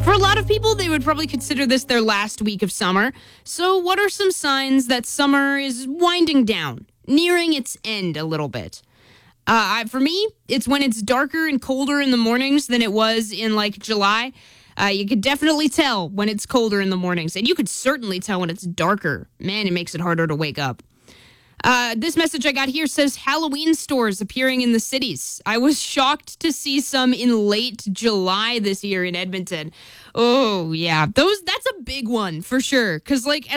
For a lot of people, they would probably consider this their last week of summer. So what are some signs that summer is winding down, nearing its end a little bit? For me, it's when it's darker and colder in the mornings than it was in like July. You could definitely tell when it's colder in the mornings, and you could certainly tell when it's darker. Man, it makes it harder to wake up. This message I got here says Halloween stores appearing in the cities. I was shocked to see some in late July this year in Edmonton. Oh, yeah. That's a big one for sure. Because, like,